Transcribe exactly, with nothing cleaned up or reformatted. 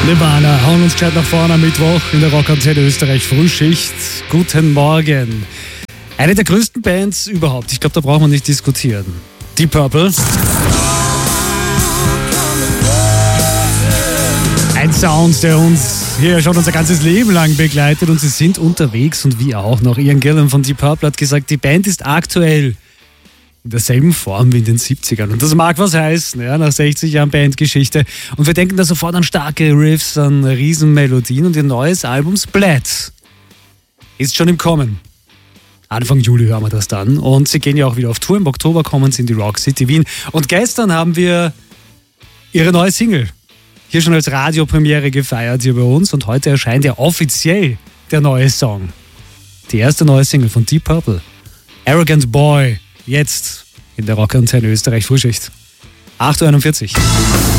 Nirvana hauen uns gleich nach vorne am Mittwoch in der Rockantenne Österreich Frühschicht. Guten Morgen. Eine der größten Bands überhaupt. Ich glaube, da braucht man nicht diskutieren. Deep Purple. Ein Sound, der uns hier schon unser ganzes Leben lang begleitet, und sie sind unterwegs und wir auch noch. Ian Gillan von Deep Purple hat gesagt, die Band ist aktuell in derselben Form wie in den siebzigern. Und das mag was heißen, ja, nach sechzig Jahren Bandgeschichte. Und wir denken da sofort an starke Riffs, an Riesenmelodien, und ihr neues Album Splat ist schon im Kommen. Anfang Juli hören wir das dann. Und sie gehen ja auch wieder auf Tour. Im Oktober kommen sie in die Rock City Wien. Und gestern haben wir ihre neue Single hier schon als Radiopremiere gefeiert hier bei uns. Und heute erscheint ja offiziell der neue Song. Die erste neue Single von Deep Purple. Arrogant Boy. Jetzt in der Rockantenne Österreich Frühschicht. acht Uhr einundvierzig.